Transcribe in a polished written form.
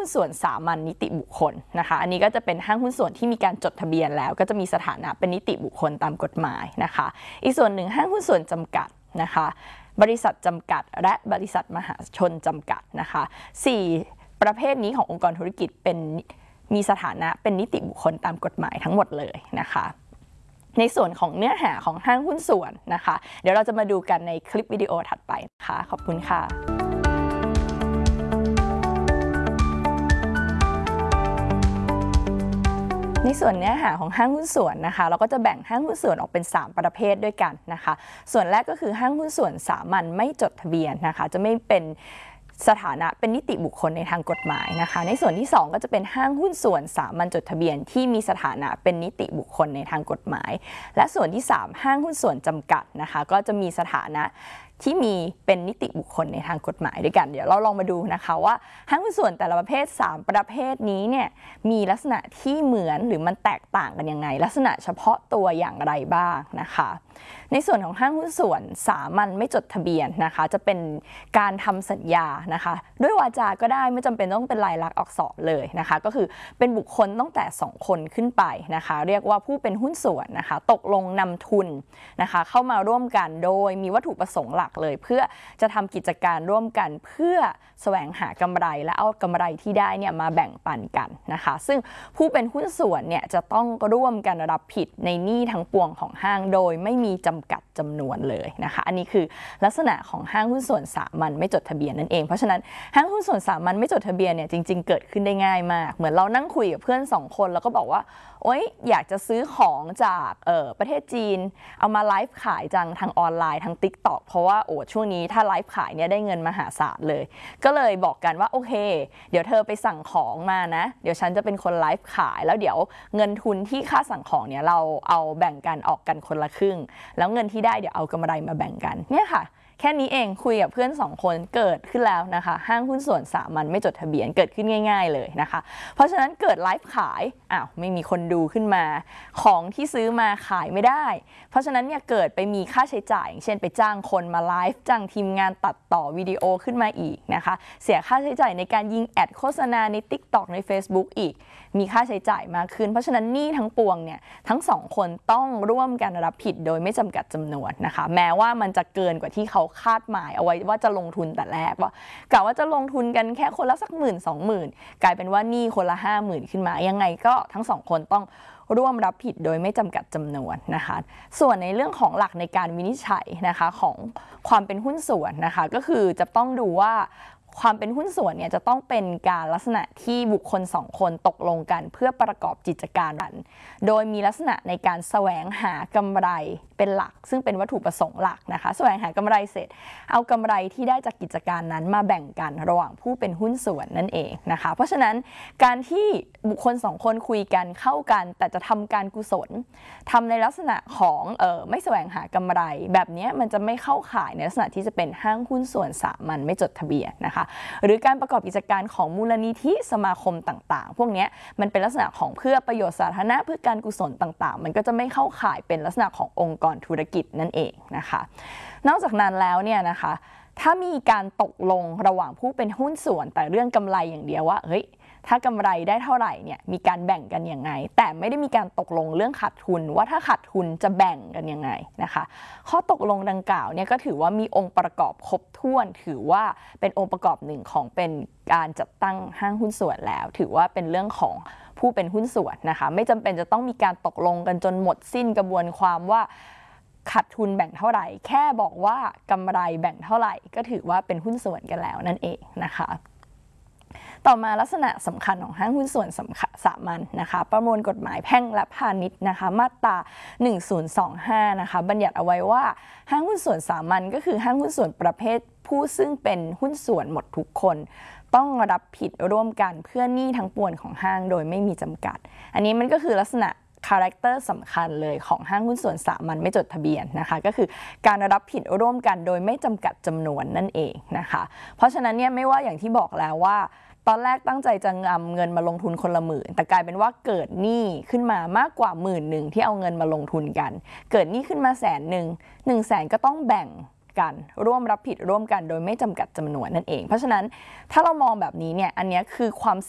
ส่วนสามัญนิติบุคคลนะคะอันนี้ก็จะเป็นห้างหุ้นส่วนที่มีการจดทะเบียนแล้วก็จะมีสถานะเป็นนิติบุคคลตามกฎหมายนะคะอีกส่วนหนึ่งห้างหุ้นส่วนจำกัดนะคะบริษัทจำกัดและบริษัทมหาชนจำกัดนะคะ4ประเภทนี้ขององค์กรธุรกิจมีสถานะเป็นนิติบุคคลตามกฎหมายทั้งหมดเลยนะคะในส่วนของเนื้อหาของห้างหุ้นส่วนนะคะเดี๋ยวเราจะมาดูกันในคลิปวิดีโอถัดไปนะคะขอบคุณค่ะในส่วนเนื้อหาของห้างหุ้นส่วนนะคะเราก็จะแบ่งห้างหุ้นส่วนออกเป็น3ประเภทด้วยกันนะคะส่วนแรกก็คือห้างหุ้นส่วนสามัญไม่จดทะเบียนนะคะจะไม่เป็นสถานะเป็นนิติบุคคลในทางกฎหมายนะคะในส่วนที่2ก็จะเป็นห้างหุ้นส่วนสามัญจดทะเบียนที่มีสถานะเป็นนิติบุคคลในทางกฎหมายและส่วนที่3ห้างหุ้นส่วนจำกัดนะคะก็จะมีสถานะที่มีเป็นนิติบุคคลในทางกฎหมายด้วยกันเดี๋ยวเราลองมาดูนะคะว่าห้างหุ้นส่วนแต่ละประเภท3ประเภทนี้เนี่ยมีลักษณะที่เหมือนหรือมันแตกต่างกันยังไงลักษณะเฉพาะตัวอย่างไรบ้างนะคะในส่วนของห้างหุ้นส่วนสามัญไม่จดทะเบียนนะคะจะเป็นการทำสัญญานะคะด้วยวาจาก็ได้ไม่จำเป็นต้องเป็นลายลักษณ์อักษรเลยนะคะก็คือเป็นบุคคลตั้งแต่2คนขึ้นไปนะคะเรียกว่าผู้เป็นหุ้นส่วนนะคะตกลงนำทุนนะคะเข้ามาร่วมกันโดยมีวัตถุประสงค์หลักเลยเพื่อจะทำกิจการร่วมกันเพื่อแสวงหากำไรและเอากำไรที่ได้เนี่ยมาแบ่งปันกันนะคะซึ่งผู้เป็นหุ้นส่วนเนี่ยจะต้องร่วมกันรับผิดในหนี้ทั้งปวงของห้างโดยไม่มีจำกัดจำนวนเลยนะคะอันนี้คือลักษณะของห้างหุ้นส่วนสามัญไม่จดทะเบียนนั่นเองเพราะฉะนั้นห้างหุ้นส่วนสามัญไม่จดทะเบียนเนี่ยจริงๆเกิดขึ้นได้ง่ายมากเหมือนเรานั่งคุยกับเพื่อน2คนแล้วก็บอกว่าโอ๊ยอยากจะซื้อของจากประเทศจีนเอามาไลฟ์ขายจังทางออนไลน์ทาง TikTok เพราะว่าช่วงนี้ถ้าไลฟ์ขายเนี่ยได้เงินมหาศาลเลยก็เลยบอกกันว่าโอเคเดี๋ยวเธอไปสั่งของมานะเดี๋ยวฉันจะเป็นคนไลฟ์ขายแล้วเดี๋ยวเงินทุนที่ค่าสั่งของเนี่ยเราเอาแบ่งกันออกกันคนละครึ่งแล้วเงินที่ได้เดี๋ยวเอากำไรมาแบ่งกันเนี่ยค่ะแค่นี้เองคุยกับเพื่อน2คนเกิดขึ้นแล้วนะคะห้างหุ้นส่วนสามัญไม่จดทะเบียนเกิดขึ้นง่ายๆเลยนะคะเพราะฉะนั้นเกิดไลฟ์ขายไม่มีคนดูขึ้นมาของที่ซื้อมาขายไม่ได้เพราะฉะนั้นเนี่ยเกิดไปมีค่าใช้จ่ายอย่างเช่นไปจ้างคนมาไลฟ์จ้างทีมงานตัดต่อวิดีโอขึ้นมาอีกนะคะเสียค่าใช้จ่ายในการยิงแอดโฆษณาใน TikTok ใน Facebook อีกมีค่าใช้จ่ายมากขึ้นเพราะฉะนั้นหนี้ทั้งปวงเนี่ยทั้ง2คนต้องร่วมกันรับผิดโดยไม่จำกัดจำนวนนะคะแม้ว่ามันจะเกินกว่าที่เขาคาดหมายเอาไว้ว่าจะลงทุนแต่แรกว่ากะว่าจะลงทุนกันแค่คนละสัก10,000-20,000กลายเป็นว่าหนี้คนละ50,000ขึ้นมายังไงก็ทั้ง2คนต้องร่วมรับผิดโดยไม่จำกัดจำนวนนะคะส่วนในเรื่องของหลักในการวินิจฉัยนะคะของความเป็นหุ้นส่วนนะคะก็คือจะต้องดูว่าความเป็นหุ้นส่วนเนี่ยจะต้องเป็นการลักษณะที่บุคคล2คนตกลงกันเพื่อประกอบกิจการกันโดยมีลักษณะในการแสวงหากำไรเป็นหลักซึ่งเป็นวัตถุประสงค์หลักนะคะแสวงหากำไรเสร็จเอากำไรที่ได้จากกิจการนั้นมาแบ่งกันระหว่างผู้เป็นหุ้นส่วนนั่นเองนะคะเพราะฉะนั้นการที่บุคคล2คนคุยกันเข้ากันแต่จะทำการกุศลทำในลักษณะของไม่แสวงหากำไรแบบนี้มันจะไม่เข้าข่ายในลักษณะที่จะเป็นห้างหุ้นส่วนสามัญไม่จดทะเบียนนะคะหรือการประกอบกิจการของมูลนิธิสมาคมต่างๆพวกนี้มันเป็นลักษณะของเพื่อประโยชน์สาธารณะเพื่อการกุศลต่างๆมันก็จะไม่เข้าข่ายเป็นลักษณะขององค์กรธุรกิจนั่นเองนะคะนอกจากนั้นแล้วเนี่ยนะคะถ้ามีการตกลงระหว่างผู้เป็นหุ้นส่วนแต่เรื่องกำไรอย่างเดียวว่าเฮ้ยถ้ากำไรได้เท่าไหร่เนี่ยมีการแบ่งกันยังไงแต่ไม่ได้มีการตกลงเรื่องขาดทุนว่าถ้าขาดทุนจะแบ่งกันยังไงนะคะข้อตกลงดังกล่าวเนี่ยก็ถือว่ามีองค์ประกอบครบถ้วนถือว่าเป็นองค์ประกอบหนึ่งของเป็นการจัดตั้งห้างหุ้นส่วนแล้วถือว่าเป็นเรื่องของผู้เป็นหุ้นส่วนนะคะไม่จำเป็นจะต้องมีการตกลงกันจนหมดสิ้นกระบวนความว่าขาดทุนแบ่งเท่าไหร่แค่บอกว่ากำไรแบ่งเท่าไหร่ก็ถือว่าเป็นหุ้นส่วนกันแล้วนั่นเองนะคะต่อมาลักษณะสำคัญของห้างหุ้นส่วนสามัญนะคะประมวลกฎหมายแพ่งและพาณิชย์นะคะมาตรา 1025 นะคะบัญญัติเอาไว้ว่าห้างหุ้นส่วนสามัญก็คือห้างหุ้นส่วนประเภทผู้ซึ่งเป็นหุ้นส่วนหมดทุกคนต้องรับผิดร่วมกันเพื่อหนี้ทั้งปวงของห้างโดยไม่มีจำกัดอันนี้มันก็คือลักษณะคาแรคเตอร์สำคัญเลยของห้างหุ้นส่วนสามัญไม่จดทะเบียนนะคะก็คือการรับผิดร่วมกันโดยไม่จำกัดจำนวนนั่นเองนะคะเพราะฉะนั้นเนี่ยไม่ว่าอย่างที่บอกแล้วว่าตอนแรกตั้งใจจะนำเงินมาลงทุนคนละ10,000แต่กลายเป็นว่าเกิดหนี้ขึ้นมามากกว่า10,000ที่เอาเงินมาลงทุนกันเกิดหนี้ขึ้นมา100,000ก็ต้องแบ่งกันร่วมรับผิดร่วมกันโดยไม่จำกัดจำนวนนั่นเองเพราะฉะนั้นถ้าเรามองแบบนี้เนี่ยอันนี้คือความ